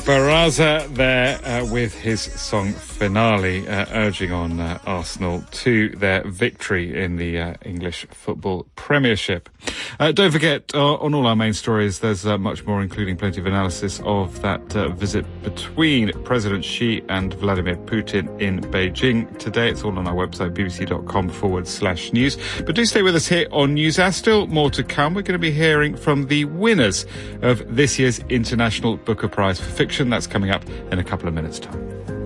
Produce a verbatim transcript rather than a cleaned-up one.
Baraza there uh, with his song Finale, uh, urging on uh, Arsenal to their victory in the uh, English Football Premiership. Uh, don't forget, uh, on all our main stories, there's uh, much more, including plenty of analysis of that uh, visit between President Xi and Vladimir Putin in Beijing today. It's all on our website, bbc.com forward slash news. But do stay with us here on Newshour. Still more to come. We're going to be hearing from the winners of this year's International Booker Prize for Fiction. That's coming up in a couple of minutes' time.